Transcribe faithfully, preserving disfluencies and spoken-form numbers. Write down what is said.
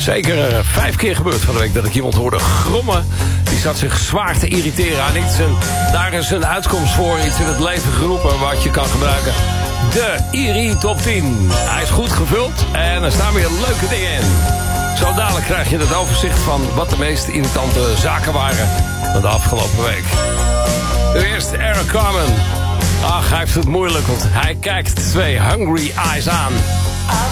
Zeker uh, vijf keer gebeurd van de week dat ik iemand hoorde grommen. Die zat zich zwaar te irriteren aan iets. En daar is een uitkomst voor, iets in het leven geroepen wat je kan gebruiken. De Iri Top tien. Hij is goed gevuld en er staan weer leuke dingen in. Zo dadelijk krijg je het overzicht van wat de meest irritante zaken waren van de afgelopen week. Nu eerst Eric Carmen. Ach, hij heeft het moeilijk, want hij kijkt twee hungry eyes aan.